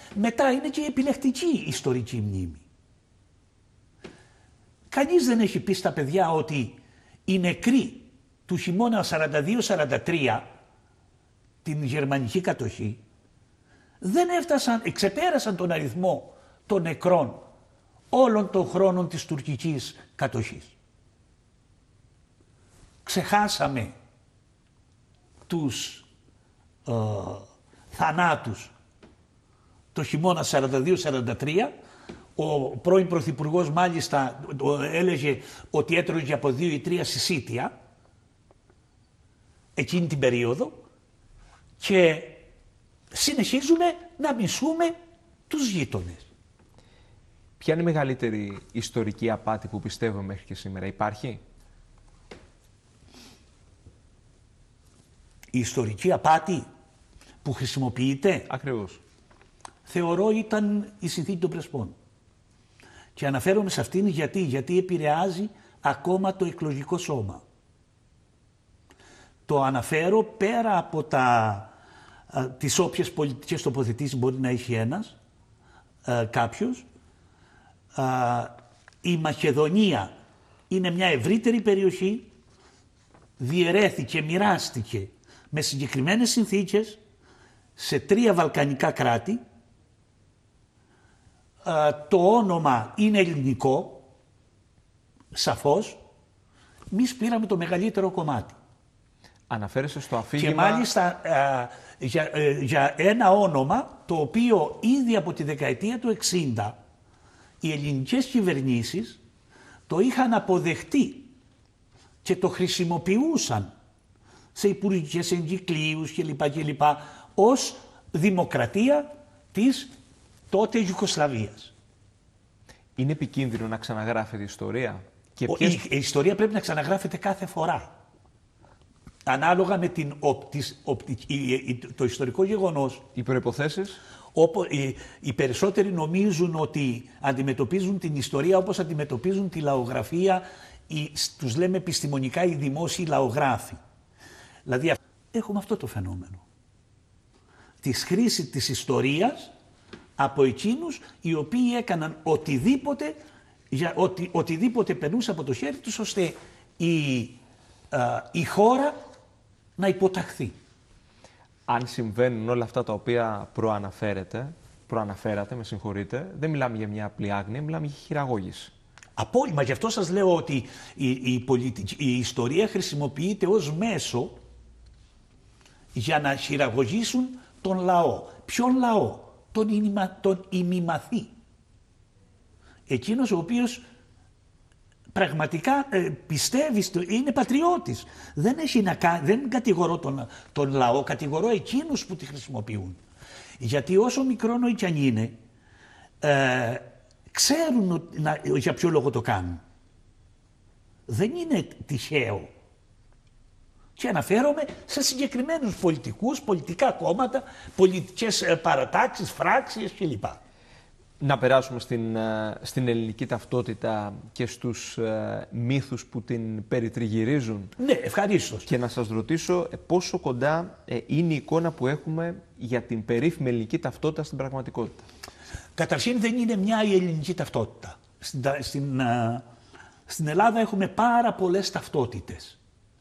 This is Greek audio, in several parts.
Μετά είναι και η επιλεκτική ιστορική μνήμη. Κανείς δεν έχει πει στα παιδιά ότι οι νεκροί του χειμώνα 42-43, την γερμανική κατοχή, δεν ξεπέρασαν τον αριθμό των νεκρών όλων των χρόνων της τουρκικής κατοχής. Ξεχάσαμε τους θανάτους το χειμώνα 42-43. Ο πρώην πρωθυπουργός μάλιστα έλεγε ότι έτρωγε από 2 ή 3 συσίτια εκείνη την περίοδο, και συνεχίζουμε να μισούμε τους γείτονες. Ποια είναι η μεγαλύτερη ιστορική απάτη που πιστεύω μέχρι και σήμερα? Υπάρχει? Η ιστορική απάτη που χρησιμοποιείται, Ακριβώς, θεωρώ ήταν η συνθήκη των Πρεσπών. Και αναφέρομαι σε αυτήν γιατί επηρεάζει ακόμα το εκλογικό σώμα. Το αναφέρω πέρα από τις όποιες πολιτικές τοποθετήσεις μπορεί να έχει κάποιος. Η Μακεδονία είναι μια ευρύτερη περιοχή, διαιρέθηκε, μοιράστηκε με συγκεκριμένες συνθήκες σε 3 βαλκανικά κράτη. Το όνομα είναι ελληνικό, σαφώς. Εμείς πήραμε το μεγαλύτερο κομμάτι. Αναφέρεσαι στο αφήγημα. Και μάλιστα για ένα όνομα το οποίο ήδη από τη δεκαετία του 60 οι ελληνικές κυβερνήσεις το είχαν αποδεχτεί και το χρησιμοποιούσαν σε υπουργικές εγκυκλίους κλπ. Ως δημοκρατία της τότε Ιουγκοσλαβίας. Είναι επικίνδυνο να ξαναγράφεται η ιστορία? Και η ιστορία πρέπει να ξαναγράφεται κάθε φορά. Ανάλογα με το ιστορικό γεγονός. Οι προϋποθέσεις. Οι περισσότεροι νομίζουν ότι αντιμετωπίζουν την ιστορία όπως αντιμετωπίζουν τη λαογραφία, τους λέμε επιστημονικά οι δημόσιοι λαογράφοι. Δηλαδή έχουμε αυτό το φαινόμενο. Τη χρήση της ιστορίας από εκείνους οι οποίοι έκαναν οτιδήποτε περνούσε από το χέρι τους, ώστε η χώρα να υποταχθεί. Αν συμβαίνουν όλα αυτά τα οποία προαναφέρατε, με συγχωρείτε, δεν μιλάμε για μια απλή άγνοια, μιλάμε για χειραγώγηση. Απόλυμα, γι' αυτό σας λέω ότι η ιστορία χρησιμοποιείται ως μέσο για να χειραγωγήσουν τον λαό. Ποιον λαό? Τον ημιμαθή. Εκείνος ο οποίος πραγματικά πιστεύει, είναι πατριώτης. Δεν κατηγορώ τον λαό, κατηγορώ εκείνους που τη χρησιμοποιούν. Γιατί όσο μικρόνο κι αν είναι, ξέρουν για ποιο λόγο το κάνουν. Δεν είναι τυχαίο. Και αναφέρομαι σε συγκεκριμένους πολιτικούς, πολιτικά κόμματα, πολιτικές παρατάξεις, φράξεις κλπ. Να περάσουμε στην ελληνική ταυτότητα και στους μύθους που την περιτριγυρίζουν. Ναι, ευχαρίστως. Και να σας ρωτήσω πόσο κοντά είναι η εικόνα που έχουμε για την περίφημη ελληνική ταυτότητα στην πραγματικότητα. Καταρχήν δεν είναι μια η ελληνική ταυτότητα. Στην Ελλάδα έχουμε πάρα πολλές ταυτότητες.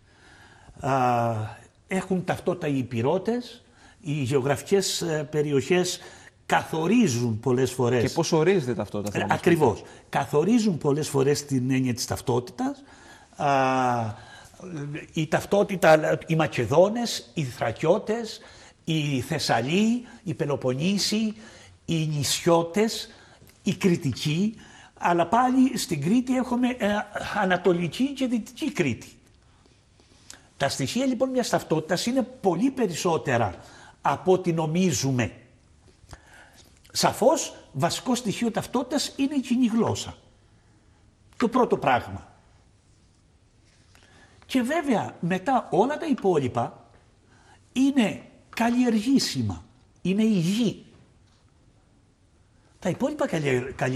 Έχουν ταυτότητα οι υπηρώτες, οι γεωγραφικές περιοχές καθορίζουν πολλές φορές. Και πώς ορίζεται ταυτότητα? Ακριβώς. Καθορίζουν πολλές φορές την έννοια της ταυτότητας. Η ταυτότητα, οι Μακεδόνες, οι Θρακιώτες, οι Θεσσαλοί, οι Πελοποννήσοι, οι νησιώτες, οι Κρητικοί, αλλά πάλι στην Κρήτη έχουμε Ανατολική και Δυτική Κρήτη. Τα στοιχεία λοιπόν μιας ταυτότητας είναι πολύ περισσότερα από ό,τι νομίζουμε. Σαφώς, βασικό στοιχείο ταυτότητας είναι η κοινή γλώσσα. Το πρώτο πράγμα. Και βέβαια μετά όλα τα υπόλοιπα είναι καλλιεργήσιμα, είναι υγιή. Τα υπόλοιπα